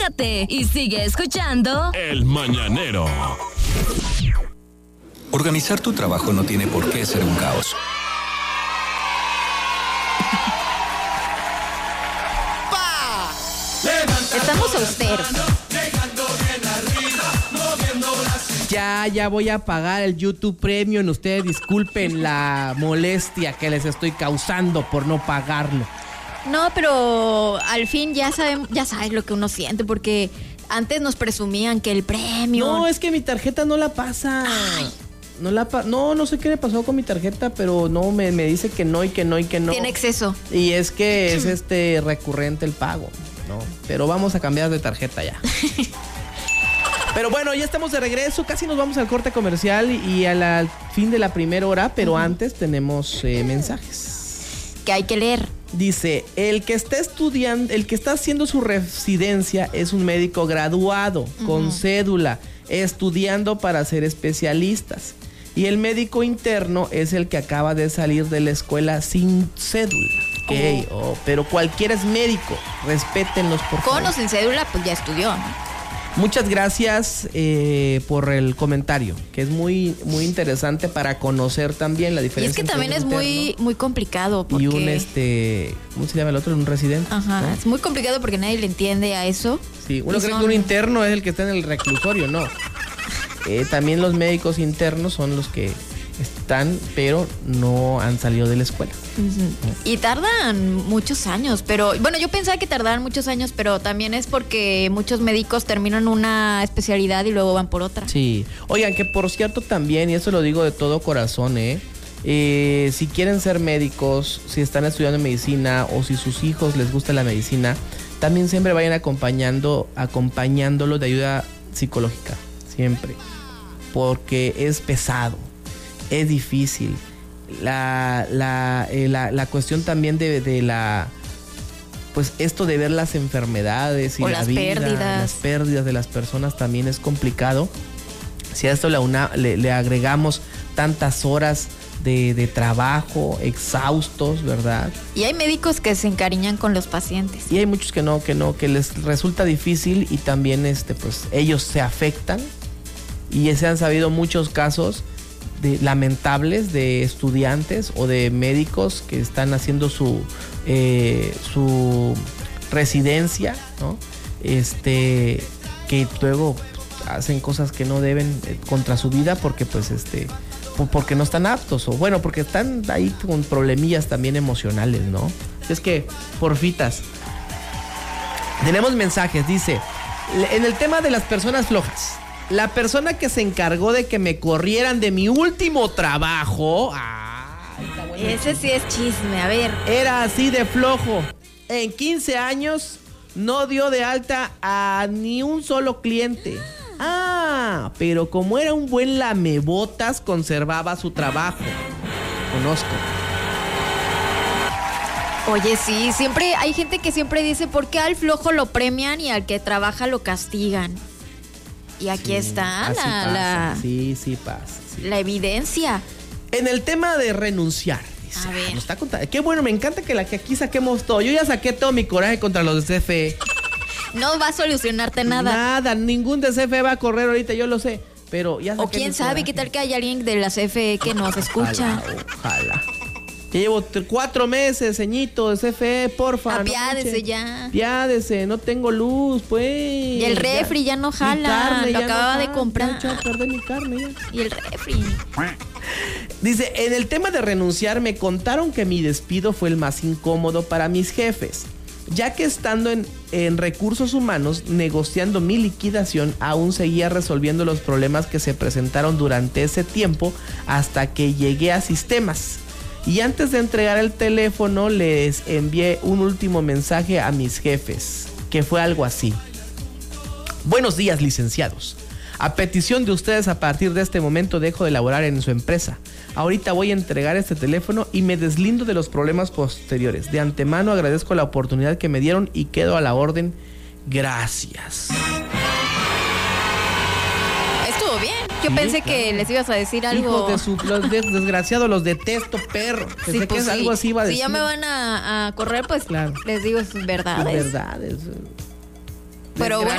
Y sigue escuchando El Mañanero. Organizar tu trabajo no tiene por qué ser un caos. Estamos austeros. Ya voy a pagar el YouTube Premium. Ustedes disculpen la molestia que les estoy causando por no pagarlo. No, pero al fin ya sabes lo que uno siente, porque antes nos presumían que el premio. No, es que mi tarjeta no la pasa. Ay. No sé qué le pasó con mi tarjeta, pero no, me dice que no y que no y que no. Tiene exceso. Y es que es recurrente el pago, ¿no? Pero vamos a cambiar de tarjeta ya. Pero bueno, ya estamos de regreso, casi nos vamos al corte comercial y al fin de la primera hora, pero antes tenemos mensajes. Que hay que leer. Dice, el que está haciendo su residencia es un médico graduado, con cédula, estudiando para ser especialistas. Y el médico interno es el que acaba de salir de la escuela sin cédula. Pero cualquiera es médico, respétenlos por favor. Con o sin cédula, pues ya estudió, ¿no? Muchas gracias por el comentario, que es muy, muy interesante para conocer también la diferencia. Y es que también es muy complicado. Porque... Y ¿cómo se llama el otro? Un residente. Ajá, ¿no? Es muy complicado porque nadie le entiende a eso. Sí, uno cree que un interno es el que está en el reclusorio, no. También los médicos internos son los que están, pero no han salido de la escuela. Y tardan muchos años, pero bueno, yo pensaba que tardaban muchos años, pero también es porque muchos médicos terminan una especialidad y luego van por otra. Sí. Oigan, que por cierto también, y eso lo digo de todo corazón, si quieren ser médicos, si están estudiando medicina o si sus hijos les gusta la medicina, también siempre vayan acompañándolo de ayuda psicológica, siempre, porque es pesado. Es difícil. La cuestión también de la... Pues esto de ver las enfermedades y la vida, las pérdidas de las personas también es complicado. Si a esto le agregamos tantas horas de trabajo, exhaustos, ¿verdad? Y hay médicos que se encariñan con los pacientes. Y hay muchos que no, que les resulta difícil y también pues ellos se afectan. Y se han sabido muchos casos lamentables de estudiantes o de médicos que están haciendo su residencia, ¿no? Que luego hacen cosas que no deben contra su vida porque porque no están aptos o bueno, porque están ahí con problemillas también emocionales, ¿no? Es que, porfitas, tenemos mensajes, dice, en el tema de las personas flojas, la persona que se encargó de que me corrieran de mi último trabajo... Ese sí es chisme, a ver. Era así de flojo. En 15 años no dio de alta a ni un solo cliente. Pero como era un buen lamebotas, conservaba su trabajo. Conozco. Oye, sí, siempre hay gente que siempre dice, ¿por qué al flojo lo premian y al que trabaja lo castigan? Y aquí está Sí pasa. Sí. La evidencia. En el tema de renunciar. A ver. Nos está contando. Qué bueno, me encanta que aquí saquemos todo. Yo ya saqué todo mi coraje contra los de CFE. No va a solucionarte nada. Nada, ningún de CFE va a correr ahorita, yo lo sé. Pero ya saqué. O quién sabe, qué tal que hay alguien de la CFE que nos escucha. Ojalá. Ya llevo 4 meses, ceñito, de CFE, porfa. Apiádese ya. Apiádese, no tengo luz, pues. Y el refri ya no jala. Carne, lo acababa de comprar. Ya perdí mi carne ya. Y el refri. Dice, en el tema de renunciar, me contaron que mi despido fue el más incómodo para mis jefes, ya que estando en recursos humanos, negociando mi liquidación, aún seguía resolviendo los problemas que se presentaron durante ese tiempo hasta que llegué a sistemas. Y antes de entregar el teléfono, les envié un último mensaje a mis jefes, que fue algo así. Buenos días, licenciados. A petición de ustedes, a partir de este momento dejo de laborar en su empresa. Ahorita voy a entregar este teléfono y me deslindo de los problemas posteriores. De antemano agradezco la oportunidad que me dieron y quedo a la orden. Gracias. Estuvo bien. Yo pensé que les ibas a decir algo. Hijos de desgraciados, los detesto, perro. Pensé que algo así iba a decir. Si ya me van a correr, pues claro, les digo sus verdades. Verdades. Pero bueno,